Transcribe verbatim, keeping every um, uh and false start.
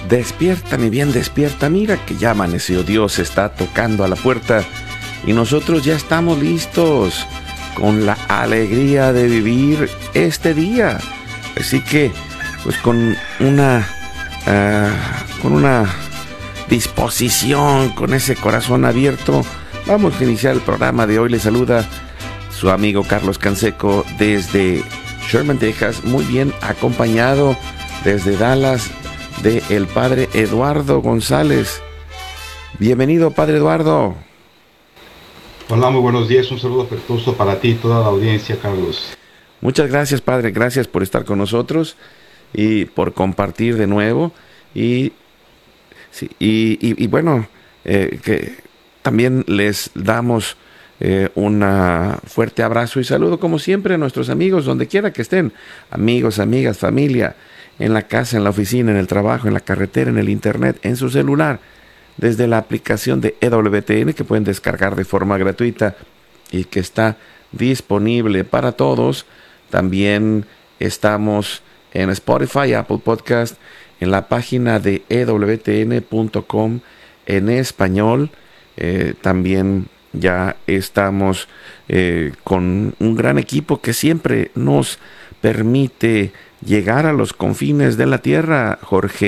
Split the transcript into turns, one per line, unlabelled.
Despierta, mi bien, despierta. Mira que ya amaneció, Dios está tocando a la puerta y nosotros ya estamos listos con la alegría de vivir este día. Así que, pues con una, uh, con una disposición, con ese corazón abierto, vamos a iniciar el programa de hoy. Le saluda su amigo Carlos Canseco desde Sherman, Texas, muy bien acompañado desde Dallas de el padre Eduardo González. Bienvenido, padre Eduardo.
Hola, muy buenos días, un saludo afectuoso para ti y toda la audiencia, Carlos.
Muchas gracias, padre, gracias por estar con nosotros y por compartir de nuevo. Y, sí, y, y, y bueno, eh, que también les damos eh, un fuerte abrazo y saludo, como siempre, a nuestros amigos, donde quiera que estén, amigos, amigas, familia, en la casa, en la oficina, en el trabajo, en la carretera, en el internet, en su celular, desde la aplicación de E W T N que pueden descargar de forma gratuita y que está disponible para todos. También estamos en Spotify, Apple Podcast, en la página de E W T N punto com en español. Eh, también ya estamos eh, con un gran equipo que siempre nos permite llegar a los confines de la tierra. Jorge